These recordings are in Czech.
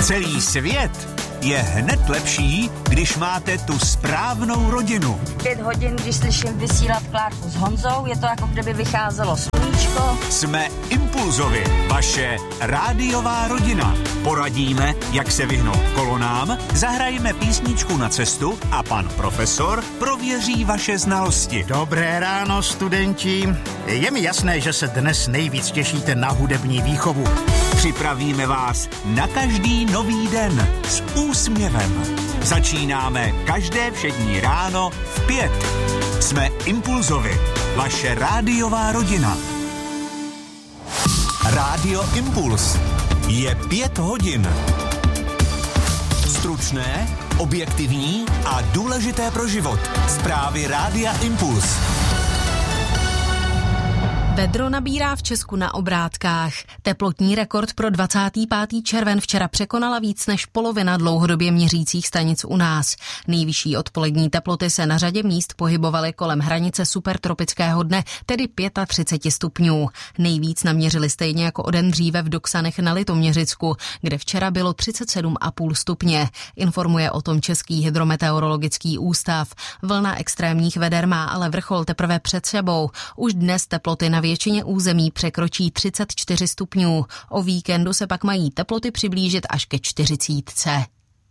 Celý svět je hned lepší, když máte tu správnou rodinu. 5 hodin, když slyším vysílat Klárku s Honzou, je to jako kdyby vycházelo sluníčko. Jsme Impulzovi, vaše rádiová rodina. Poradíme, jak se vyhnout kolonám, zahrajeme písničku na cestu a pan profesor prověří vaše znalosti. Dobré ráno, studenti. Je mi jasné, že se dnes nejvíc těšíte na hudební výchovu. Připravíme vás na každý nový den s úsměvem. Začínáme každé všední ráno v 5. Jsme Impulzovi, vaše rádiová rodina. Rádio Impuls. Je 5 hodin. Stručné, objektivní a důležité pro život. Zprávy Rádia Impuls. Vedro nabírá v Česku na obrátkách. Teplotní rekord pro 25. červen včera překonala víc než polovina dlouhodobě měřících stanic u nás. Nejvyšší odpolední teploty se na řadě míst pohybovaly kolem hranice supertropického dne, tedy 35 stupňů. Nejvíc naměřili stejně jako o den dříve v Doksanech na Litoměřicku, kde včera bylo 37,5 stupně. Informuje o tom Český hydrometeorologický ústav. Vlna extrémních veder má ale vrchol teprve před sebou. Už dnes teploty na většině území překročí 34 stupňů. O víkendu se pak mají teploty přiblížit až ke 40.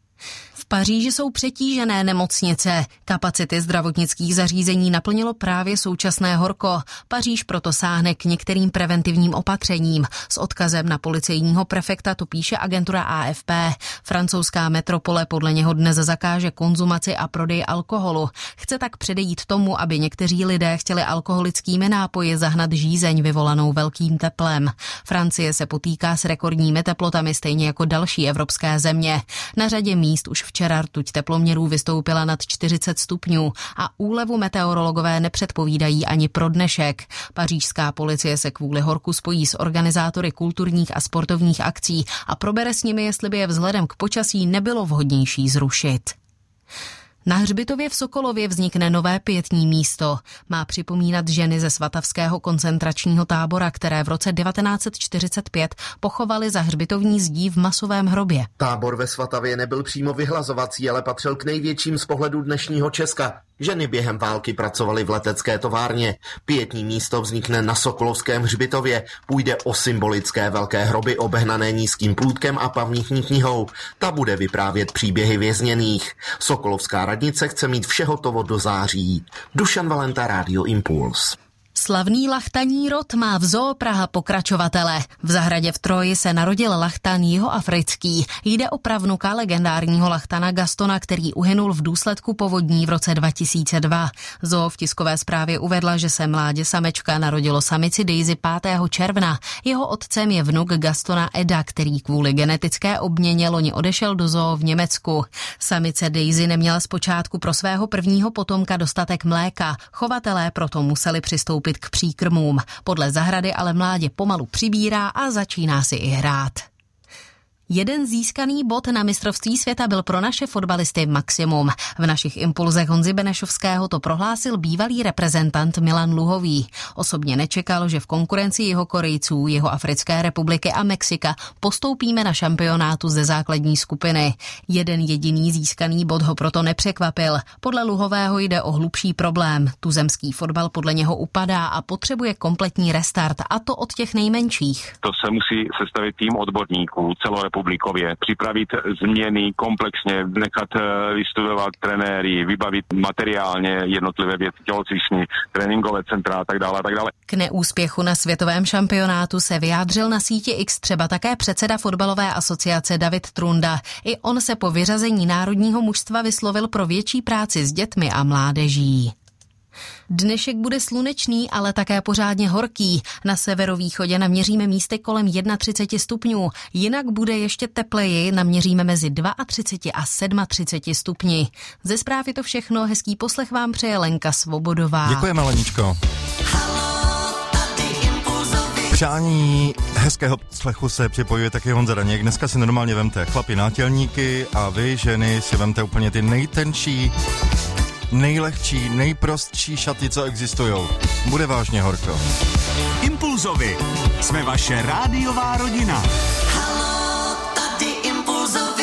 V Paříži jsou přetížené nemocnice. Kapacity zdravotnických zařízení naplnilo právě současné horko. Paříž proto sáhne k některým preventivním opatřením. S odkazem na policejního prefekta to píše agentura AFP. Francouzská metropole podle něho dnes zakáže konzumaci a prodej alkoholu. Chce tak předejít tomu, aby někteří lidé chtěli alkoholickými nápoji zahnat žízeň vyvolanou velkým teplem. Francie se potýká s rekordními teplotami stejně jako další evropské země. Na řadě míst už včera rtuť teploměrů vystoupila nad 40 stupňů a úlevu meteorologové nepředpovídají ani pro dnešek. Pařížská policie se kvůli horku spojí s organizátory kulturních a sportovních akcí a probere s nimi, jestli by je vzhledem k počasí nebylo vhodnější zrušit. Na hřbitově v Sokolově vznikne nové pietní místo. Má připomínat ženy ze Svatavského koncentračního tábora, které v roce 1945 pochovaly za hřbitovní zdí v masovém hrobě. Tábor ve Svatavě nebyl přímo vyhlazovací, ale patřil k největším z pohledu dnešního Česka. Ženy během války pracovaly v letecké továrně. Pietní místo vznikne na Sokolovském hřbitově. Půjde o symbolické velké hroby obehnané nízkým plůtkem a pamětní knihou. Ta bude vyprávět příběhy vězněných. Sokolovská radnice chce mít vše hotovo do září. Dušan Valenta, Rádio Impuls. Slavný lachtaní rod má v Zoo Praha pokračovatele. V zahradě v Troji se narodil lachtan jihoafrický. Jde o pravnuka legendárního lachtana Gastona, který uhynul v důsledku povodní v roce 2002. Zoo v tiskové zprávě uvedla, že se mládě samečka narodilo samici Daisy 5. června. Jeho otcem je vnuk Gastona Eda, který kvůli genetické obměně loni odešel do zoo v Německu. Samice Daisy neměla zpočátku pro svého prvního potomka dostatek mléka. Chovatelé proto museli přistoupit k příkrmům. Podle zahrady ale mládě pomalu přibírá a začíná si i hrát. Jeden získaný bod na mistrovství světa byl pro naše fotbalisty maximum. V našich impulzech Honzy Benešovského to prohlásil bývalý reprezentant Milan Luhový. Osobně nečekal, že v konkurenci Jihokorejců, Jihoafrické republiky a Mexika postoupíme na šampionátu ze základní skupiny. Jeden jediný získaný bod ho proto nepřekvapil. Podle Luhového jde o hlubší problém. Tuzemský fotbal podle něho upadá a potřebuje kompletní restart, a to od těch nejmenších. To se musí sestavit tým odborníků celorepublikově, připravit změny komplexně, nechat vystudovat trenéry, vybavit materiálně jednotlivé věci, tělocvičny, tréninkové centra a tak dále, a tak dále. K neúspěchu na světovém šampionátu se vyjádřil na síti X třeba také předseda fotbalové asociace David Trunda. I on se po vyřazení národního mužstva vyslovil pro větší práci s dětmi a mládeží. Dnešek bude slunečný, ale také pořádně horký. Na severovýchodě naměříme místy kolem 31 stupňů, jinak bude ještě tepleji, naměříme mezi 32 a 37 stupni. Ze zpráv je to všechno, hezký poslech vám přeje Lenka Svobodová. Děkujeme, Leničko. Přání hezkého slechu se připojuje taky Honza Daněk. Dneska si normálně vemte chlapi nátělníky a vy ženy si vemte úplně ty nejtenčí, nejlehčí, nejprostší šaty, co existujou. Bude vážně horko. Impulzovi. Jsme vaše rádiová rodina. Haló, tady Impulzovi.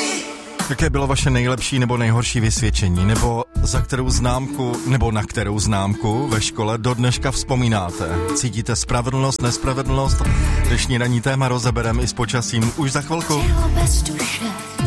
Jaké bylo vaše nejlepší nebo nejhorší vysvědčení, nebo za kterou známku, nebo na kterou známku ve škole do dneška vzpomínáte? Cítíte spravedlnost, nespravedlnost? Dnešní ranní téma rozebereme i s počasím už za chvilku.